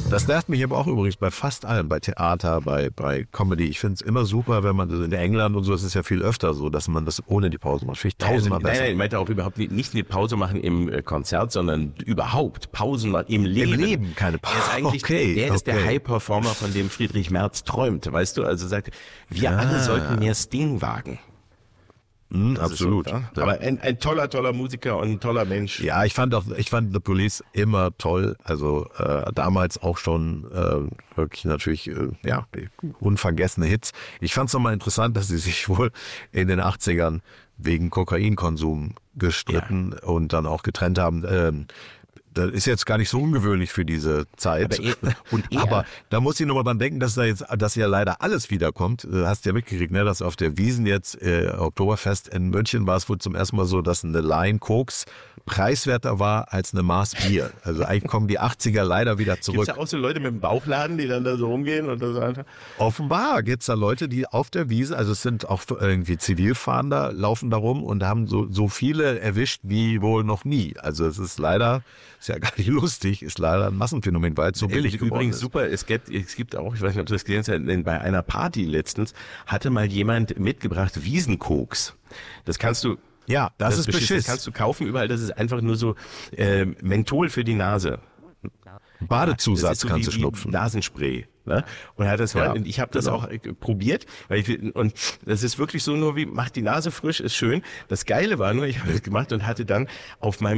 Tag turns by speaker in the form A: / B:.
A: Das nervt mich aber auch übrigens bei fast allem, bei Theater, bei Comedy. Ich finde es immer super, wenn man das in England und so, es ist ja viel öfter so, dass man das ohne die Pause macht. Finde ich tausendmal besser.
B: Nein, ich meinte auch überhaupt nicht eine Pause machen im Konzert, sondern überhaupt Pausen machen im Leben.
A: Im Leben keine Pause.
B: Der ist eigentlich, der ist der High-Performer, von dem Friedrich Merz träumt, weißt du? Also sagt, wir alle sollten mehr Sting wagen.
A: Absolut.
B: So, ja? Aber ein toller Musiker und ein toller Mensch.
A: Ja, ich fand The Police immer toll. Also damals auch schon wirklich natürlich unvergessene Hits. Ich fand es nochmal interessant, dass sie sich wohl in den 80ern wegen Kokainkonsum gestritten und dann auch getrennt haben. Das ist jetzt gar nicht so ungewöhnlich für diese Zeit. Aber da muss ich nochmal dran denken, dass ja leider alles wiederkommt. Du hast ja mitgekriegt, ne, dass auf der Wiesn jetzt Oktoberfest in München war es wohl zum ersten Mal so, dass eine Line Koks preiswerter war als eine Maß Bier. Also eigentlich kommen die 80er leider wieder zurück.
B: Gibt's da auch so Leute mit dem Bauchladen, die dann da so rumgehen und das einfach?
A: Offenbar gibt's da Leute, die auf der Wiesn, also es sind auch irgendwie Zivilfahnder, laufen da rum und haben so viele erwischt wie wohl noch nie. Also es ist leider, ist ja gar nicht lustig, ist leider ein Massenphänomen, weil es so billig geworden
B: übrigens
A: ist.
B: Super, es gibt auch, ich weiß nicht, ob du das gesehen hast, bei einer Party letztens hatte mal jemand mitgebracht Wiesenkoks. Das kannst du
A: Ja, das ist Beschiss.
B: Das kannst du kaufen überall, das ist einfach nur so Menthol für die Nase.
A: Badezusatz
B: so
A: kannst du
B: wie
A: schnupfen.
B: Nasenspray. Ne? Und er hat das und ich habe das auch probiert, und das ist wirklich so, nur wie macht die Nase frisch, ist schön. Das Geile war nur, ich habe das gemacht und hatte dann auf meinem